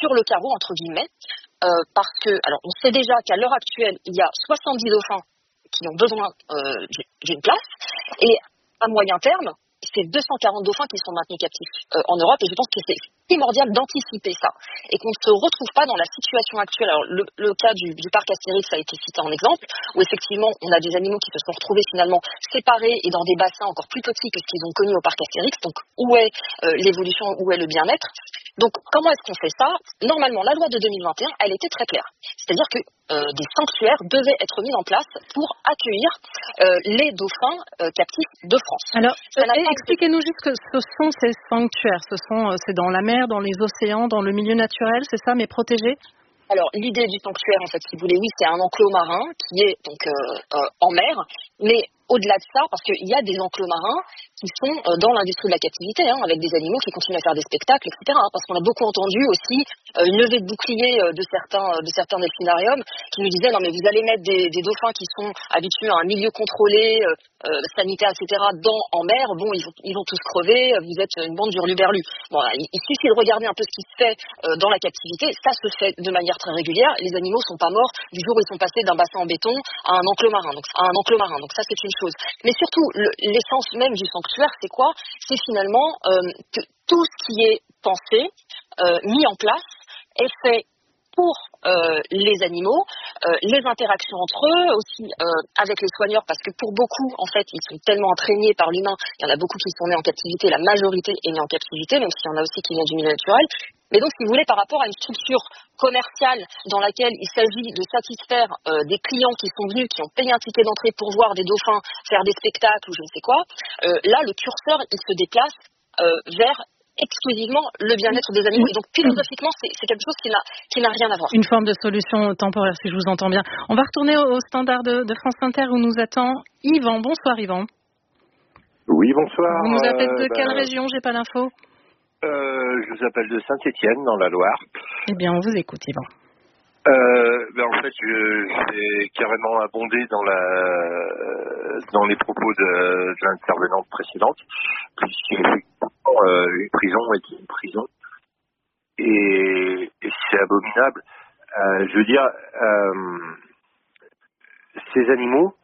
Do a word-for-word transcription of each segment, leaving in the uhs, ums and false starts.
sur le carreau, entre guillemets, euh, parce que, alors on sait déjà qu'à l'heure actuelle, il y a soixante-dix dauphins qui ont besoin euh, d'une place, et à moyen terme, c'est deux cent quarante dauphins qui sont maintenus captifs euh, en Europe, et je pense que c'est primordial d'anticiper ça, et qu'on ne se retrouve pas dans la situation actuelle. Alors le, le cas du, du parc Astérix a été cité en exemple, où effectivement on a des animaux qui se sont retrouvés finalement séparés et dans des bassins encore plus petits que ce qu'ils ont connu au parc Astérix. Donc où est euh, l'évolution, où est le bien-être? Donc comment est-ce qu'on fait ça? Normalement, la loi de deux mille vingt et un, elle était très claire, c'est-à-dire que euh, des sanctuaires devaient être mis en place pour accueillir euh, les dauphins euh, captifs de France. Alors, euh, expliquez-nous juste que ce sont ces sanctuaires, ce sont, euh, c'est dans la mer, dans les océans, dans le milieu naturel, c'est ça, mais protégés? Alors, l'idée du sanctuaire, en fait, si vous voulez, oui, c'est un enclos marin qui est donc euh, euh, en mer, mais au-delà de ça, parce qu'il y a des enclos marins qui sont euh, dans l'industrie de la captivité, hein, avec des animaux qui continuent à faire des spectacles, et cetera. Hein, parce qu'on a beaucoup entendu aussi euh, une levée de bouclier euh, de certains euh, de certains delphinariums qui nous disaient non mais vous allez mettre des, des dauphins qui sont habitués à un milieu contrôlé, euh, euh, sanitaire, et cetera. Dans en mer, bon ils vont ils vont tous crever, vous êtes une bande d'hurluberlus. Bon, là, il, il suffit de regarder un peu ce qui se fait euh, dans la captivité, ça se fait de manière très régulière. Les animaux sont pas morts du jour où ils sont passés d'un bassin en béton à un enclos marin, donc à un enclos marin. Donc ça c'est une chose. Mais surtout, le, l'essence même du sanctuaire, c'est quoi? C'est finalement euh, que tout ce qui est pensé, euh, mis en place, est fait pour euh, les animaux, euh, les interactions entre eux, aussi euh, avec les soigneurs, parce que pour beaucoup, en fait, ils sont tellement entraînés par l'humain, il y en a beaucoup qui sont nés en captivité, la majorité est née en captivité, même s'il y en a aussi qui viennent du milieu naturel. Mais donc, si vous voulez, par rapport à une structure commerciale dans laquelle il s'agit de satisfaire euh, des clients qui sont venus, qui ont payé un ticket d'entrée pour voir des dauphins faire des spectacles ou je ne sais quoi, euh, là, le curseur, il se déplace euh, vers exclusivement le bien-être des animaux. Et donc, philosophiquement, c'est, c'est quelque chose qui n'a, qui n'a rien à voir. Une forme de solution temporaire, si je vous entends bien. On va retourner au, au standard de, de France Inter où nous attend Yvan. Bonsoir, Yvan. Oui, bonsoir. Vous nous appelez de euh, quelle ben, région? J'ai pas l'info. euh, Je vous appelle de Saint-Étienne, dans la Loire. Eh bien, on vous écoute, Yvan. Euh, ben en fait, je, j'ai carrément abondé dans la dans les propos de, de l'intervenante précédente, puisque euh, une prison est une prison, et, et c'est abominable. Euh, je veux dire, euh, ces animaux,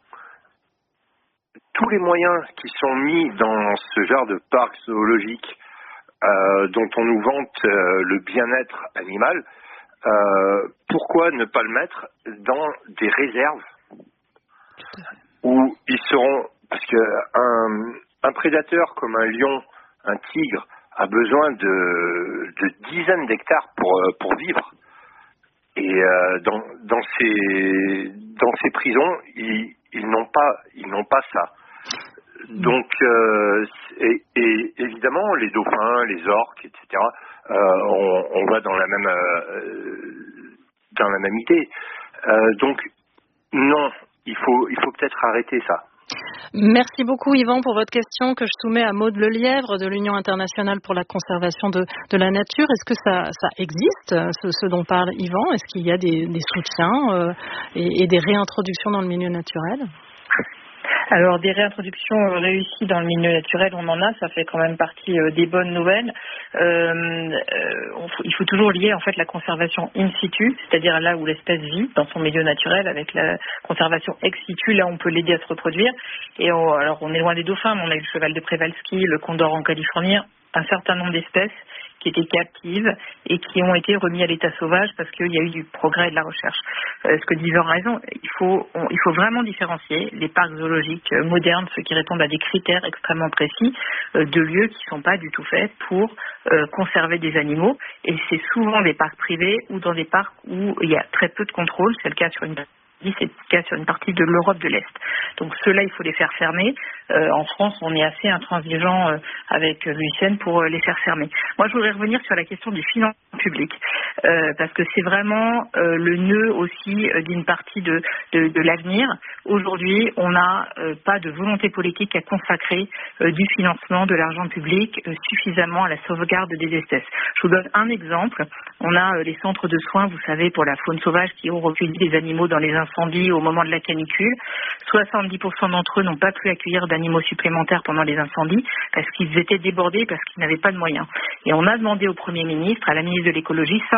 tous les moyens qui sont mis dans ce genre de parc zoologique, euh, dont on nous vante euh, le bien-être animal. Euh, pourquoi ne pas le mettre dans des réserves où ils seront, parce que un, un prédateur comme un lion, un tigre a besoin de, de dizaines d'hectares pour pour vivre, et euh, dans dans ces dans ces prisons ils, ils n'ont pas ils n'ont pas ça. Donc euh, et, et évidemment les dauphins, les orques, et cetera. Euh, on, on va dans la même euh, dans la même idée. Euh, donc non, il faut il faut peut-être arrêter ça. Merci beaucoup Yvan pour votre question que je soumets à Maude Lelièvre de l'Union internationale pour la conservation de, de la nature. Est-ce que ça, ça existe, ce, ce dont parle Yvan? Est-ce qu'il y a des, des soutiens euh, et, et des réintroductions dans le milieu naturel? Alors des réintroductions réussies dans le milieu naturel, on en a, ça fait quand même partie euh, des bonnes nouvelles. Euh, euh, on, il faut toujours lier en fait la conservation in situ, c'est-à-dire là où l'espèce vit dans son milieu naturel, avec la conservation ex situ, là on peut l'aider à se reproduire. Et on, alors on est loin des dauphins, mais on a le cheval de Przewalski, le condor en Californie, un certain nombre d'espèces qui étaient captives et qui ont été remis à l'état sauvage parce qu'il y a eu du progrès et de la recherche. Euh, ce que dit Yvan a raison, il faut, on, il faut vraiment différencier les parcs zoologiques euh, modernes, ceux qui répondent à des critères extrêmement précis, euh, de lieux qui ne sont pas du tout faits pour euh, conserver des animaux. Et c'est souvent des parcs privés ou dans des parcs où il y a très peu de contrôle, c'est le cas sur une c'est le cas sur une partie de l'Europe de l'Est. Donc ceux-là, il faut les faire fermer. Euh, en France, on est assez intransigeant euh, avec l'U I C N pour euh, les faire fermer. Moi, je voudrais revenir sur la question du financement public, euh, parce que c'est vraiment euh, le nœud aussi euh, d'une partie de, de, de l'avenir. Aujourd'hui, on n'a euh, pas de volonté politique à consacrer euh, du financement de l'argent public euh, suffisamment à la sauvegarde des espèces. Je vous donne un exemple. On a euh, les centres de soins, vous savez, pour la faune sauvage qui ont recueilli des animaux dans les incendies au moment de la canicule. soixante-dix pour cent d'entre eux n'ont pas pu accueillir d'animaux supplémentaires pendant les incendies parce qu'ils étaient débordés, parce qu'ils n'avaient pas de moyens. Et on a demandé au Premier ministre, à la ministre de l'écologie,